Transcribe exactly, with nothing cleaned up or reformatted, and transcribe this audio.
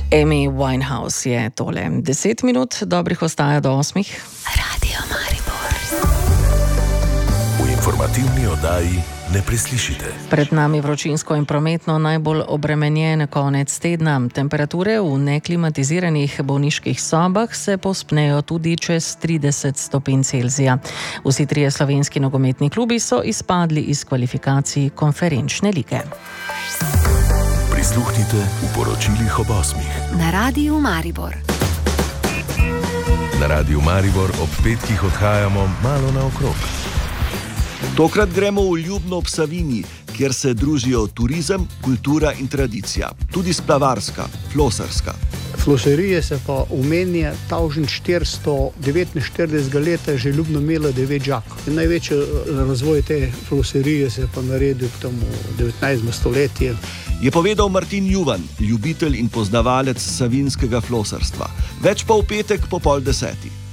Amy Winehouse je tole. Deset minut dobrih ostaja do osmih. Radio Maribor. V informativni oddaji ne preslišite. Pred nami vročinsko in prometno najbolj obremenjen konec tedna. Temperature v neklimatiziranih bolniških sobah se povzpnejo tudi čez trideset stopinj Celzija. Vsi trije slovenski nogometni klubi so izpadli iz kvalifikacij konferenčne lige. Prisluhnite v poročilih ob osmih. Na Radiu Maribor. Na Radiu Maribor ob petkih odhajamo malo naokrog. Tokrat gremo v Ljubno ob Savinji, kjer se družijo turizem, kultura in tradicija. Tudi splavarska, flosarska. Floserije se pa omenja tisoč štiristo devetinštiridesetega leta že Ljubno imela devet žakov. Največji razvoj te floserije se je pa naredil tam v devetnajstem stoletju. Je povedal Martin Juvan, ljubitelj in poznavalec savinskega flosarstva. Več pa v petek po pol deseti.